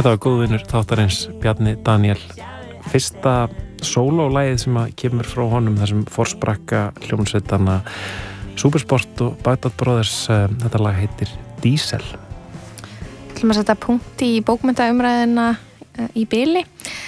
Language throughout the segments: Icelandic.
Þetta var góðvinur þáttarins Bjarni Daniel. Fyrsta sólólagið sem að kemur frá honum, þessum forsprakka hljómsveitanna Supersport og Bagdad Brothers. Þetta lag heitir Diesel. Við ætlum að setja punkt í bókmenntaumræðina í bili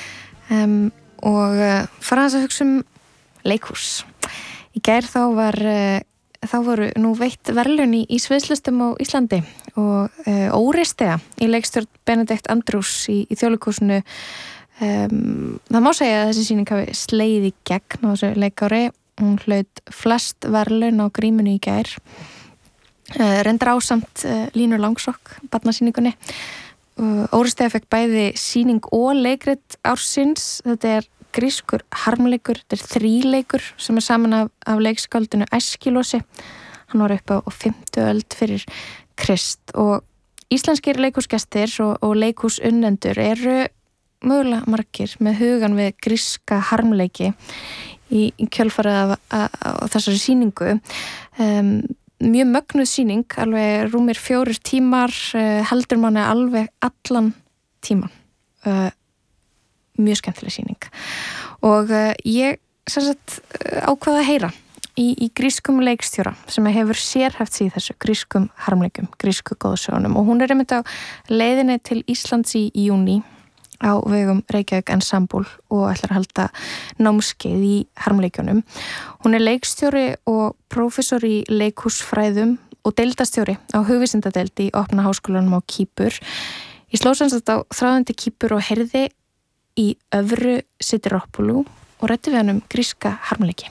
og fara að hugsa leikhús. Í gær þá voru nú veitt verðlaun í sviðslistum á Íslandi og Óristeia í leikstjórn Benedikt Andrews í Þjóðleikhúsinu. Það má segja að þessi sýning hafi slegið í gegn á þessu leikári. Hún hlaut flest verðlaun á Grímunni í gær. Reyndar ásamt Línu Langsokk, barnasýningunni. Óristeia fekk bæði sýning og leikrit ársins. Þetta er grískur harmleikur, þetta er þríleikur sem er saman af leikskáldinu Æskilósi. Hann var upp á 50. öld fyrir Krist og íslenskir leikhúsgestir og leikhúsunnendur eru mögulega margir með hugan við gríska harmleiki í kjölfarið af þessari sýningu. Mjög mögnuð sýning, alveg rúmir 4 tímar, heldur manni alveg allan tíman. Mjög skemmtileg sýning og ég sem sagt ákvað að heyra í grískum leikstjóra sem hefur sérhæft sig í þessu grískum harmleikum, grísku góðsögunum og hún er einmitt á leiðinni til Íslands í júní á vegum Reykjavík Ensemble og ætlar að halda námskeið í harmleikjunum. Hún er leikstjóri og prófessor í leikhúsfræðum og deildastjóri á hugvísindadeild í Opna háskólanum á Kýpur. Ég sló sem sagt á þráðandi Kýpur og heyrði í Övru Sidiropoulou og ræddi við hann gríska harmleiki.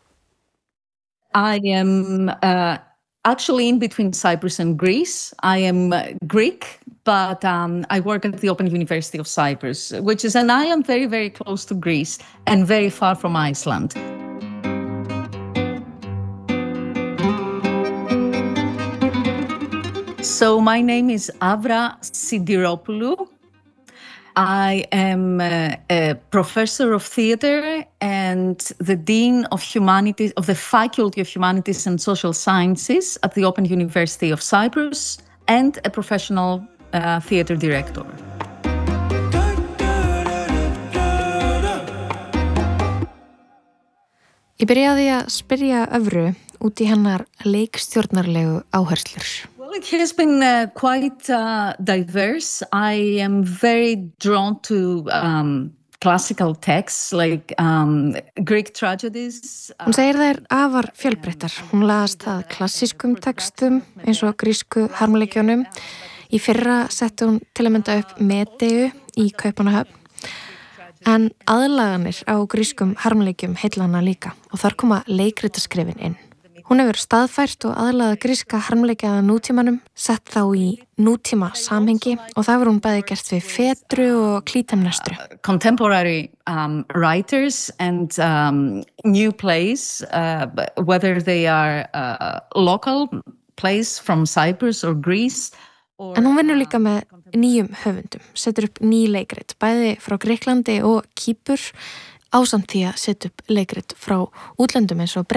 I am actually in between Cyprus and Greece. I am Greek, but I work at the Open University of Cyprus, and I am very, very close to Greece and very far from Iceland. So my name is Avra Sidiropoulou. I am a professor of theater and the dean of humanities of the Faculty of Humanities and Social Sciences at the Open University of Cyprus and a professional theater director. Ég byrjaði að spyrja Övru út í hennar leikstjórnarlegu áherslur. Well, it has been quite diverse. I am very drawn to classical texts like Greek tragedies. Hún segir þær afar fjölbreyttar. Hún laðast að klassískum textum eins og grísku harmleikjunum. Í fyrra setti hún til að mynda upp Medeu í Kaupmannahöfn. En aðlaganir á grískum harmleikjum heilla hana líka og þar koma leikritaskrifin inn. Hún hefur staðfært og aðlagað gríska harmleikja að nútímanum, sett þá í nútíma samhengi og það hefur hún bæði gert við Fedru og Klítemnestru. Contemporary writers and new plays, whether they are local plays from Cyprus or Greece. En hún vinnur líka með nýjum höfundum, setur upp ný leikrit, bæði frá Grikklandi og Kýpur, ásamt því að setja upp leikrit frá útlöndum eins og